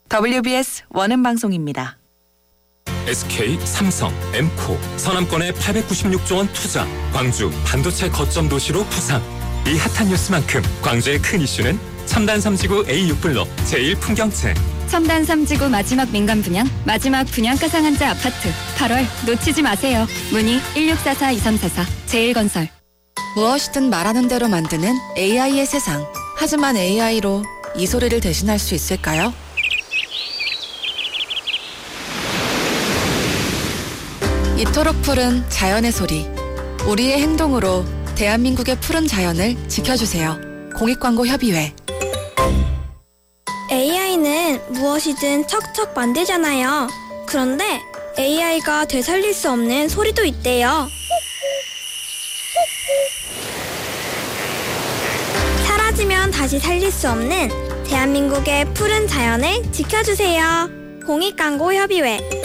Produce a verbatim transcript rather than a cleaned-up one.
더블유비에스 원음 방송입니다. 에스케이, 삼성, 엠코, 서남권에 팔백구십육조 원 투자, 광주 반도체 거점 도시로 부상. 이 핫한 뉴스만큼 광주의 큰 이슈는 첨단 삼지구 에이 육 블록 제일 풍경채. 첨단 삼지구 마지막 민간 분양, 마지막 분양가 상한제 아파트. 팔월 놓치지 마세요. 문의 일육사사 이삼사사 제일건설. 무엇이든 말하는 대로 만드는 에이아이의 세상. 하지만 에이아이로 이 소리를 대신할 수 있을까요? 이토록 푸른 자연의 소리. 우리의 행동으로 대한민국의 푸른 자연을 지켜주세요. 공익광고협의회. 에이아이는 무엇이든 척척 만들잖아요. 그런데 에이아이가 되살릴 수 없는 소리도 있대요. 사라지면 다시 살릴 수 없는 대한민국의 푸른 자연을 지켜주세요. 공익광고협의회.